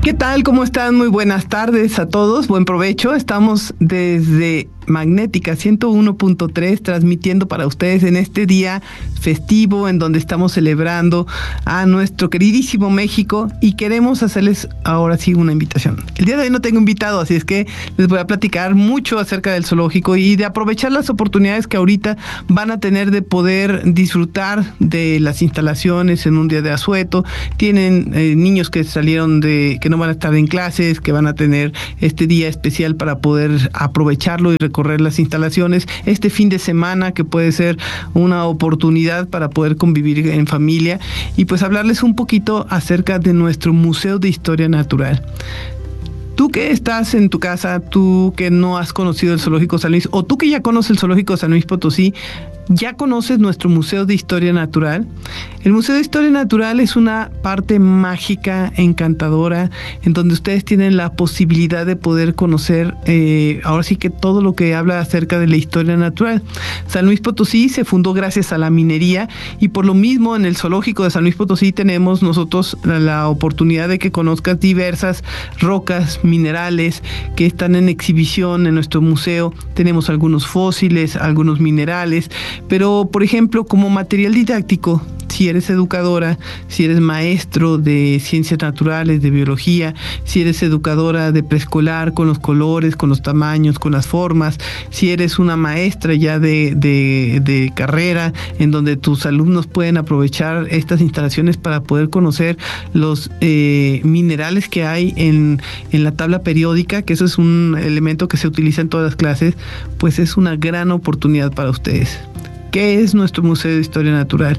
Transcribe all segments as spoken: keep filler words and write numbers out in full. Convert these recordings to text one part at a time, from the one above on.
¿Qué tal? ¿Cómo están? Muy buenas tardes a todos. Buen provecho. Estamos desde Magnética ciento uno punto tres transmitiendo para ustedes en este día festivo en donde estamos celebrando a nuestro queridísimo México y queremos hacerles ahora sí una invitación. El día de hoy no tengo invitado, así es que les voy a platicar mucho acerca del zoológico y de aprovechar las oportunidades que ahorita van a tener de poder disfrutar de las instalaciones en un día de asueto. Tienen eh, niños que salieron de, que no van a estar en clases, que van a tener este día especial para poder aprovecharlo y recorrer las instalaciones este fin de semana, que puede ser una oportunidad para poder convivir en familia y pues hablarles un poquito acerca de nuestro Museo de Historia Natural. Tú que estás en tu casa, tú que no has conocido el Zoológico San Luis, o tú que ya conoces el Zoológico San Luis Potosí, ¿ya conoces nuestro Museo de Historia Natural? El Museo de Historia Natural es una parte mágica, encantadora, en donde ustedes tienen la posibilidad de poder conocer, eh, ahora sí que todo lo que habla acerca de la historia natural. San Luis Potosí se fundó gracias a la minería y por lo mismo en el Zoológico de San Luis Potosí tenemos nosotros la, la oportunidad de que conozcas diversas rocas, minerales que están en exhibición en nuestro museo. Tenemos algunos fósiles, algunos minerales, pero por ejemplo como material didáctico, si eres educadora, si eres maestro de ciencias naturales, de biología, si eres educadora de preescolar con los colores, con los tamaños, con las formas, si eres una maestra ya de, de, de carrera en donde tus alumnos pueden aprovechar estas instalaciones para poder conocer los eh, minerales que hay en, en la tabla periódica, que eso es un elemento que se utiliza en todas las clases, pues es una gran oportunidad para ustedes. ¿Qué es nuestro Museo de Historia Natural?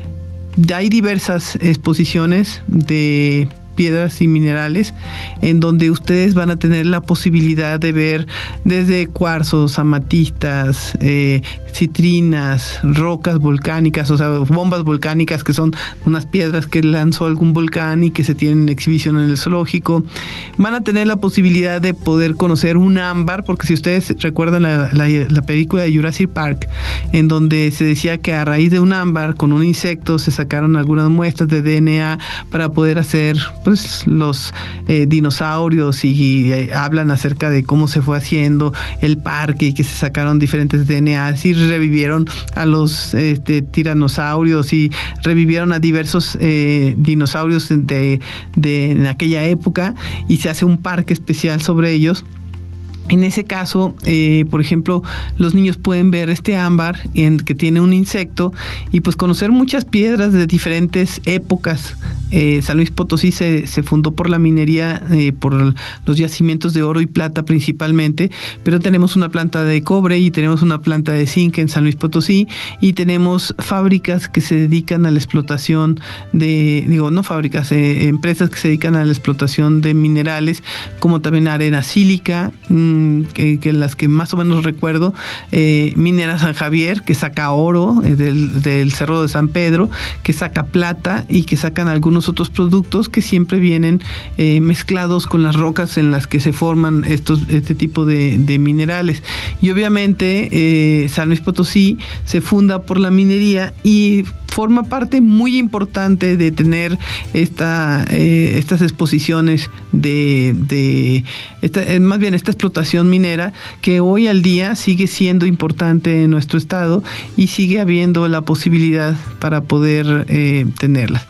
Hay diversas exposiciones de piedras y minerales en donde ustedes van a tener la posibilidad de ver desde cuarzos, amatistas, eh, citrinas, rocas volcánicas, o sea, bombas volcánicas que son unas piedras que lanzó algún volcán y que se tienen en exhibición en el zoológico. Van a tener la posibilidad de poder conocer un ámbar, porque si ustedes recuerdan la, la, la película de Jurassic Park, en donde se decía que a raíz de un ámbar con un insecto se sacaron algunas muestras de D N A para poder hacer pues los eh, dinosaurios y, y eh, hablan acerca de cómo se fue haciendo el parque y que se sacaron diferentes D N As y revivieron a los este, tiranosaurios y revivieron a diversos eh, dinosaurios de, de en aquella época y se hace un parque especial sobre ellos. En ese caso, eh, por ejemplo, los niños pueden ver este ámbar en que tiene un insecto y pues conocer muchas piedras de diferentes épocas. Eh, San Luis Potosí se, se fundó por la minería, eh, por los yacimientos de oro y plata principalmente, pero tenemos una planta de cobre y tenemos una planta de zinc en San Luis Potosí y tenemos fábricas que se dedican a la explotación de, digo, no fábricas, eh, empresas que se dedican a la explotación de minerales, como también arena sílica, mmm, Que, que las que más o menos recuerdo, eh, Minera San Javier, que saca oro eh, del, del Cerro de San Pedro, que saca plata y que sacan algunos otros productos que siempre vienen eh, mezclados con las rocas en las que se forman estos, este tipo de, de minerales. Y obviamente eh, San Luis Potosí se funda por la minería y forma parte muy importante de tener esta, eh, estas exposiciones de, de esta, más bien esta explotación minera que hoy al día sigue siendo importante en nuestro estado y sigue habiendo la posibilidad para poder eh, tenerla.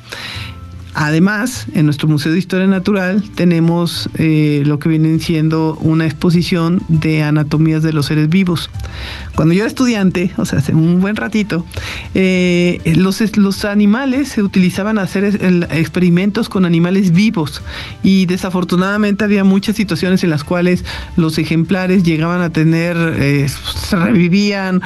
Además, en nuestro Museo de Historia Natural tenemos eh, lo que viene siendo una exposición de anatomías de los seres vivos. Cuando yo era estudiante, o sea, hace un buen ratito, eh, los, los animales se utilizaban a hacer el, experimentos con animales vivos y desafortunadamente había muchas situaciones en las cuales los ejemplares llegaban a tener, eh, se revivían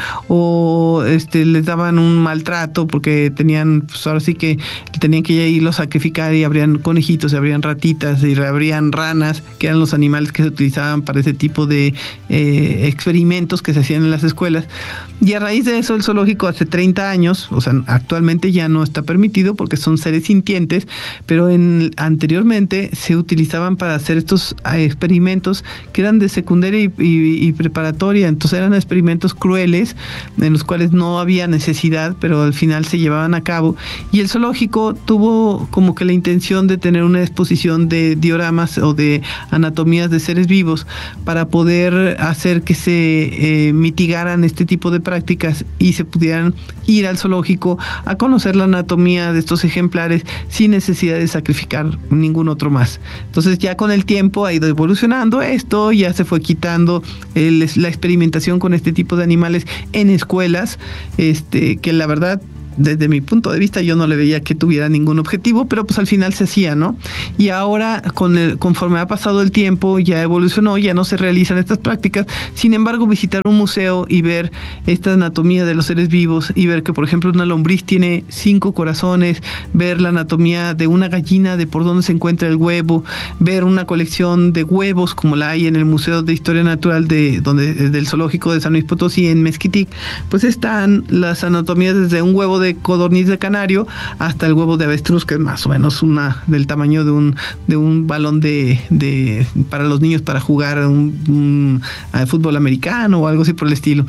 o este, les daban un maltrato porque tenían, pues ahora sí que tenían que irlos a sacrificar y habrían conejitos, y habrían ratitas y habrían ranas, que eran los animales que se utilizaban para ese tipo de eh, experimentos que se hacían en las escuelas. Y a raíz de eso el zoológico hace treinta años, o sea, actualmente ya no está permitido porque son seres sintientes, pero en, anteriormente se utilizaban para hacer estos experimentos que eran de secundaria y, y, y preparatoria. Entonces eran experimentos crueles en los cuales no había necesidad, pero al final se llevaban a cabo. Y el zoológico tuvo como como que la intención de tener una exposición de dioramas o de anatomías de seres vivos para poder hacer que se eh, mitigaran este tipo de prácticas y se pudieran ir al zoológico a conocer la anatomía de estos ejemplares sin necesidad de sacrificar ningún otro más. Entonces ya con el tiempo ha ido evolucionando esto, ya se fue quitando el, la experimentación con este tipo de animales en escuelas, este, que la verdad, desde mi punto de vista, yo no le veía que tuviera ningún objetivo, pero pues al final se hacía, ¿no? Y ahora, con el, conforme ha pasado el tiempo, ya evolucionó, ya no se realizan estas prácticas. Sin embargo, visitar un museo y ver esta anatomía de los seres vivos y ver que, por ejemplo, una lombriz tiene cinco corazones, ver la anatomía de una gallina, de por dónde se encuentra el huevo, ver una colección de huevos como la hay en el Museo de Historia Natural de, donde, del Zoológico de San Luis Potosí, en Mezquitic, pues están las anatomías desde un huevo de codorniz de canario hasta el huevo de avestruz, que es más o menos una del tamaño de un de un balón de, de para los niños para jugar un, un, un fútbol americano o algo así por el estilo.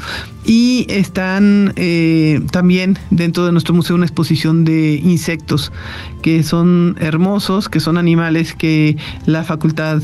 Y están eh, también dentro de nuestro museo una exposición de insectos que son hermosos, que son animales que la Facultad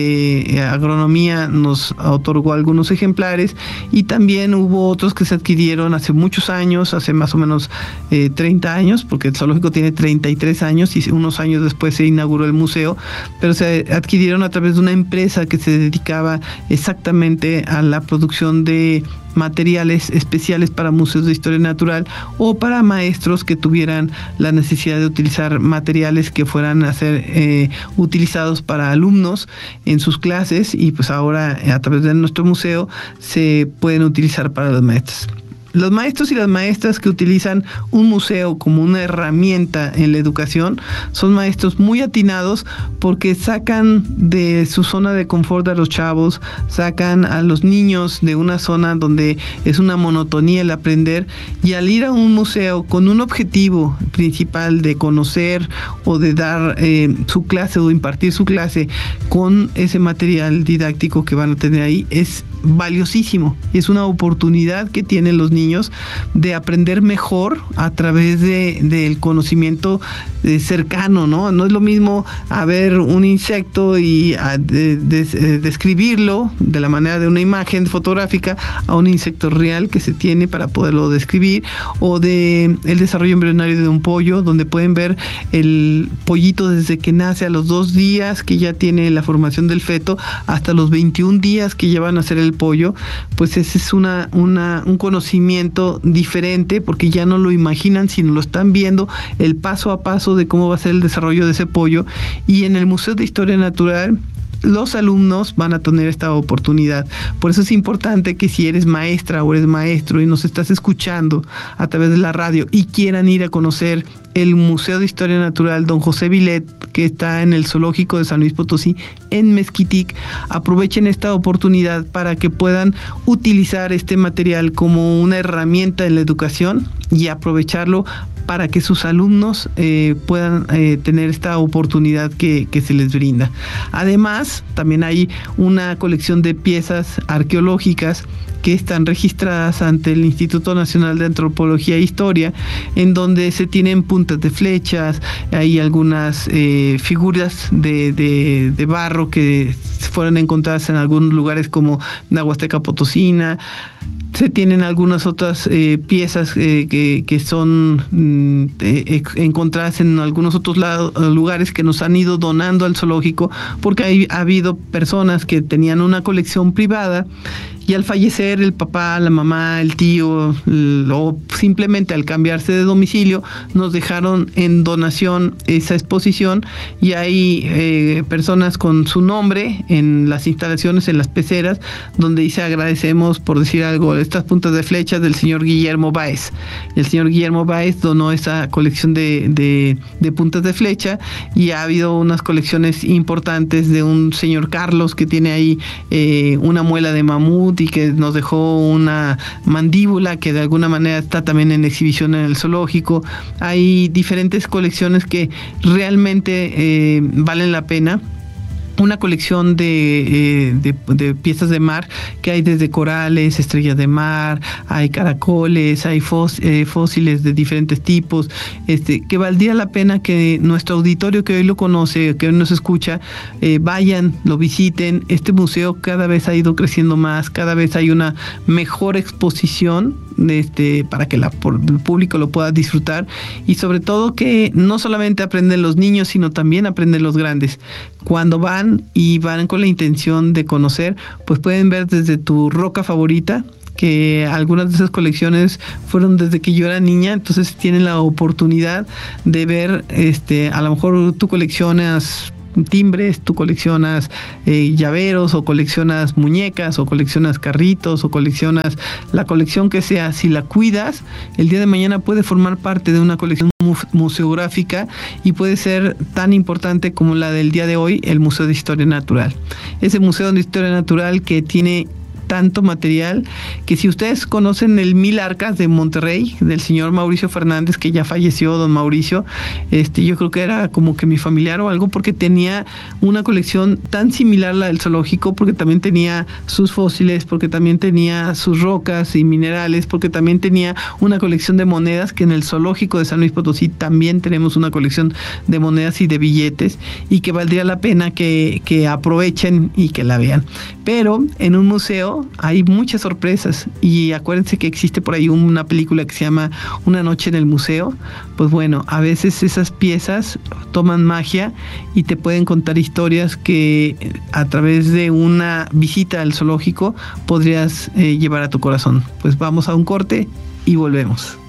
de Agronomía nos otorgó algunos ejemplares, y también hubo otros que se adquirieron hace muchos años, hace más o menos eh, treinta años, porque el zoológico tiene treinta y tres años y unos años después se inauguró el museo, pero se adquirieron a través de una empresa que se dedicaba exactamente a la producción de materiales especiales para museos de historia natural o para maestros que tuvieran la necesidad de utilizar materiales que fueran a ser eh, utilizados para alumnos en sus clases, y pues ahora a través de nuestro museo se pueden utilizar para los maestros. Los maestros y las maestras que utilizan un museo como una herramienta en la educación son maestros muy atinados, porque sacan de su zona de confort a los chavos, sacan a los niños de una zona donde es una monotonía el aprender, y al ir a un museo con un objetivo principal de conocer o de dar eh, su clase o impartir su clase con ese material didáctico que van a tener ahí, es valiosísimo. Es una oportunidad que tienen los niños de aprender mejor a través de del conocimiento eh, cercano, ¿no? No es lo mismo a ver un insecto y a de, de, de, describirlo de la manera de una imagen fotográfica a un insecto real que se tiene para poderlo describir, o de el desarrollo embrionario de un pollo, donde pueden ver el pollito desde que nace a los dos días que ya tiene la formación del feto hasta los veintiún días que ya van a ser el pollo. Pues ese es una, una, un conocimiento diferente, porque ya no lo imaginan, sino lo están viendo el paso a paso de cómo va a ser el desarrollo de ese pollo. Y en el Museo de Historia Natural los alumnos van a tener esta oportunidad. Por eso es importante que si eres maestra o eres maestro y nos estás escuchando a través de la radio y quieran ir a conocer el Museo de Historia Natural Don José Vilet, que está en el Zoológico de San Luis Potosí, en Mezquitic, aprovechen esta oportunidad para que puedan utilizar este material como una herramienta en la educación y aprovecharlo para que sus alumnos eh, puedan eh, tener esta oportunidad que, que se les brinda. Además, también hay una colección de piezas arqueológicas que están registradas ante el Instituto Nacional de Antropología e Historia, en donde se tienen puntas de flechas, hay algunas eh, figuras de, de, de barro que fueron encontradas en algunos lugares como la Huasteca Potosina. Se tienen algunas otras eh, piezas eh, que, que son mm, eh, encontradas en algunos otros lado, lugares que nos han ido donando al zoológico, porque hay, ha habido personas que tenían una colección privada y al fallecer el papá, la mamá, el tío, el, o simplemente al cambiarse de domicilio, nos dejaron en donación esa exposición, y hay eh, personas con su nombre en las instalaciones, en las peceras, donde dice: agradecemos, por decir algo, estas puntas de flechas del señor Guillermo Báez. El señor Guillermo Báez donó esa colección de, de, de puntas de flecha, y ha habido unas colecciones importantes de un señor Carlos que tiene ahí eh, una muela de mamut y que nos dejó una mandíbula que de alguna manera está también en exhibición en el zoológico. Hay diferentes colecciones que realmente eh, valen la pena. una colección de, eh, de, de piezas de mar que hay desde corales, estrellas de mar, hay caracoles, hay fós, eh, fósiles de diferentes tipos, este, que valdría la pena que nuestro auditorio que hoy lo conoce, que hoy nos escucha, eh, vayan, lo visiten. Este museo cada vez ha ido creciendo más, cada vez hay una mejor exposición este, para que la, por, el público lo pueda disfrutar, y sobre todo que no solamente aprenden los niños, sino también aprenden los grandes. Cuando van y van con la intención de conocer, pues pueden ver desde tu roca favorita, que algunas de esas colecciones fueron desde que yo era niña, entonces tienen la oportunidad de ver, este, a lo mejor tú coleccionas timbres, tú coleccionas eh, llaveros, o coleccionas muñecas, o coleccionas carritos, o coleccionas la colección que sea. Si la cuidas, el día de mañana puede formar parte de una colección mu- museográfica y puede ser tan importante como la del día de hoy, el Museo de Historia Natural. Ese Museo de Historia Natural que tiene tanto material, que si ustedes conocen el Mil Arcas de Monterrey, del señor Mauricio Fernández, que ya falleció, don Mauricio, este, yo creo que era como que mi familiar o algo, porque tenía una colección tan similar a la del zoológico, porque también tenía sus fósiles, porque también tenía sus rocas y minerales, porque también tenía una colección de monedas, que en el zoológico de San Luis Potosí también tenemos una colección de monedas y de billetes, y que valdría la pena que, que aprovechen y que la vean. Pero en un museo hay muchas sorpresas, y acuérdense que existe por ahí una película que se llama Una noche en el museo. Pues bueno, a veces esas piezas toman magia y te pueden contar historias que a través de una visita al zoológico podrías eh, llevar a tu corazón. Pues vamos a un corte y volvemos.